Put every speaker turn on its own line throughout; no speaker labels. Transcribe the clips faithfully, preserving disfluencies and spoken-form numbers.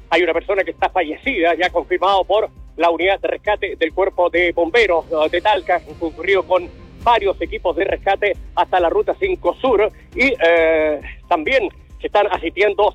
hay una persona que está fallecida, ya confirmado por la unidad de rescate del Cuerpo de Bomberos de Talca, concurrido con varios equipos de rescate hasta la Ruta cinco Sur, y eh, también se están asistiendo.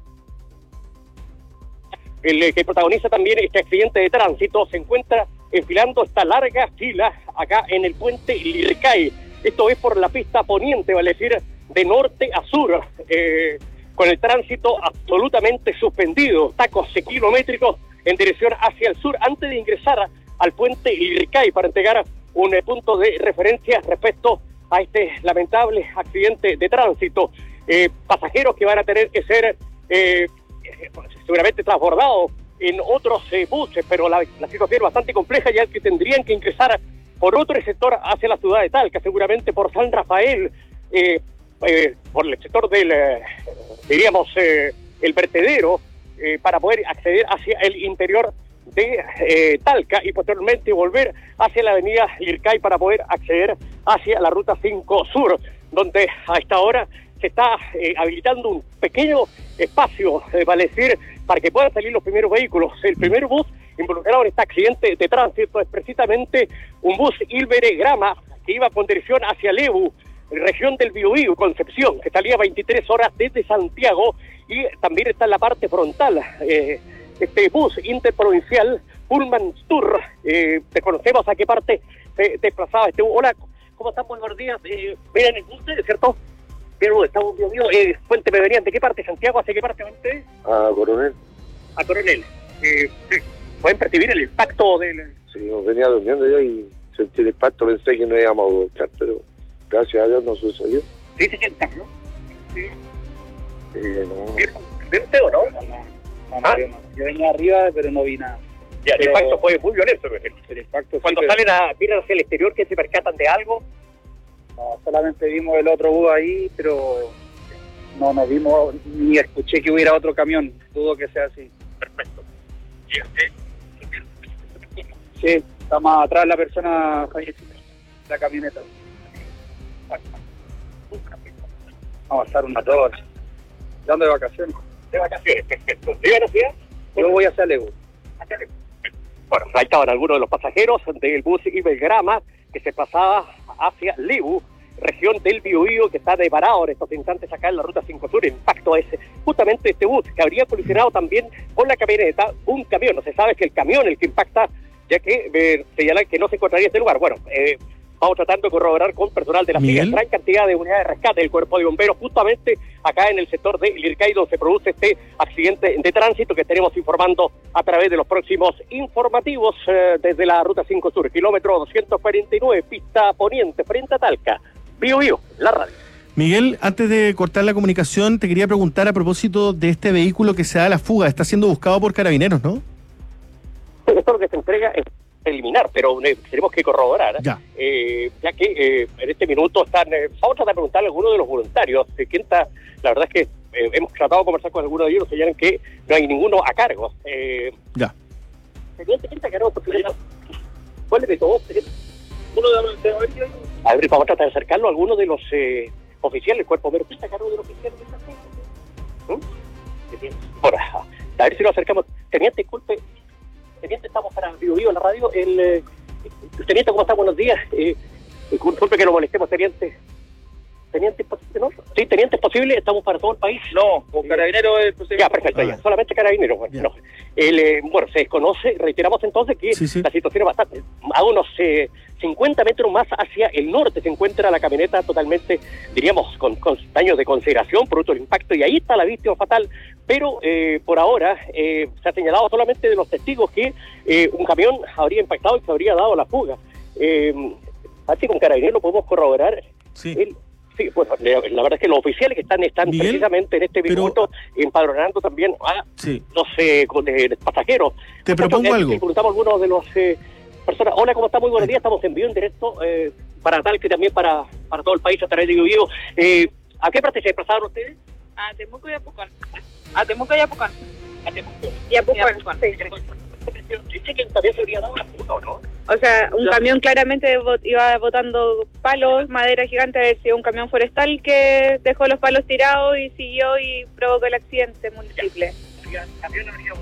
El que protagoniza también este accidente de tránsito se encuentra enfilando esta larga fila acá en el puente Lircay. Esto es por la pista poniente, vale decir, de norte a sur, eh, con el tránsito absolutamente suspendido, tacos kilométricos en dirección hacia el sur, antes de ingresar a, al puente Lircay para entregar un eh, punto de referencia respecto a este lamentable accidente de tránsito. Eh, pasajeros que van a tener que ser eh, seguramente transbordados en otros eh, buses, pero la, la situación es bastante compleja, ya que tendrían que ingresar por otro sector hacia la ciudad de Talca, seguramente por San Rafael, eh, eh, por el sector del, eh, diríamos, eh, el vertedero, eh, para poder acceder hacia el interior de eh, Talca y posteriormente volver hacia la avenida Lircay para poder acceder hacia la Ruta cinco Sur, donde a esta hora se está eh, habilitando un pequeño espacio, eh, vale decir, para que puedan salir los primeros vehículos. El primer bus involucrado en este accidente de tránsito es precisamente un bus Ilbere Grama que iba con dirección hacia Lebu, región del Biobío, Concepción, que salía veintitrés horas desde Santiago, y también está en la parte frontal eh, este bus interprovincial Pullman Tour. Eh, desconocemos a qué parte se desplazaba este bus. Hola, ¿cómo están? Muy buenos días. Eh, miren, ustedes, ¿cierto? Pero estamos, Dios mío, eh, Fuente, ¿me venían de qué parte? ¿Santiago? ¿Hacia qué parte van ustedes?
A Coronel.
A Coronel. Eh, ¿Pueden percibir el impacto del...?
Sí, nos venía durmiendo yo y sentí el impacto, pensé que no íbamos a volcar, pero gracias a Dios no sucedió.
¿Sí se sienta, no? Sí.
Eh, no.
¿Vio usted o no?
No, no, no,
¿Ah?
yo, no. Yo venía arriba, pero no vi nada.
Ya, el
Pero
impacto fue muy violento, me imagino.
El impacto
Cuando
sí,
salen a miran hacia el exterior, ¿que se percatan de algo?
no, solamente vimos el otro bus ahí, pero no nos vimos ni escuché que hubiera otro camión. Dudo que sea así.
Perfecto. ¿Y usted?
Sí, está más atrás la persona fallecida, la camioneta. Vamos a estar una dos horas. ¿De dónde de vacaciones?
De vacaciones, perfecto. ¿De la ciudad?
Yo voy hacia Lego.
Bueno, ahí estaban algunos de los pasajeros del bus Ibelgrama que se pasaba hacia Lebu, región del Biobío, que está deparado en estos instantes acá en la Ruta cinco Sur. El impacto es justamente este bus, que habría colisionado también con la camioneta, un camión. No se sabe que el camión el que impacta, ya que eh, señalan que no se encontraría en este lugar. Bueno, eh, vamos tratando de corroborar con personal de la FIA, gran cantidad de unidades de rescate del Cuerpo de Bomberos, justamente acá en el sector de Lircay, donde se produce este accidente de tránsito que estaremos informando a través de los próximos informativos eh, desde la Ruta cinco Sur, kilómetro doscientos cuarenta y nueve, pista poniente, frente a Talca. Bio Bio, la radio.
Miguel, antes de cortar la comunicación, te quería preguntar a propósito de este vehículo que se da a la fuga. Está siendo buscado por carabineros, ¿no?
Esto lo que se entrega es eliminar, pero eh, tenemos que corroborar,
ya,
eh, ya que eh, en este minuto están, eh, vamos a tratar de preguntarle a alguno de los voluntarios, eh, quién está, la verdad es que eh, hemos tratado de conversar con algunos de ellos, señalan que no hay ninguno a cargo. Eh,
ya.
Teniente, ¿quién está a cargo? ¿Cuál de todos? Uno de los de A ver, vamos a tratar de acercarlo a alguno de los eh, oficiales del cuerpo, pero ¿quién está a cargo de los oficiales de esta gente? ¿Mm? Bueno, a ver si lo acercamos. Teniente, disculpe. Teniente, estamos para Vivo Vivo en la radio. El, eh, Teniente, ¿cómo está? Buenos días. Eh, disculpe que lo molestemos, Teniente. ¿Teniente es posible, no? Sí, Teniente, ¿es posible? ¿Estamos para todo el país?
No, con carabineros es posible.
Ya, perfecto, ah. ya. Solamente carabineros. Bueno, no. el, eh, bueno, se desconoce, reiteramos entonces que sí, sí. la situación es bastante... A unos eh, cincuenta metros más hacia el norte se encuentra la camioneta totalmente, diríamos, con, con daños de consideración, producto del impacto, y ahí está la víctima fatal. Pero eh, por ahora eh, se ha señalado solamente de los testigos que eh, un camión habría impactado y se habría dado la fuga. Eh, así con carabineros lo podemos corroborar.
Sí.
El, sí, bueno, la, la verdad es que los oficiales que están están Miguel, precisamente en este minuto pero... empadronando también a
sí.
los eh, eh, pasajeros.
Te propongo
eh,
algo.
Si preguntamos a algunos de los eh, personas. Hola, ¿cómo está? Muy buenos días. Estamos en vivo en directo eh, para Talca y también para, para todo el país a través de Vivo. Eh, ¿A qué parte se desplazaron ustedes?
A Temuco y a Pucón. A Temuco y a Pucón.
A Temuco.
Y a Pucón, sí.
Dice que también se habría dado la fuga, ¿o no?
O sea, un camión claramente iba botando palos, madera gigante, a ver si un camión forestal que dejó los palos tirados y siguió y provocó el accidente múltiple.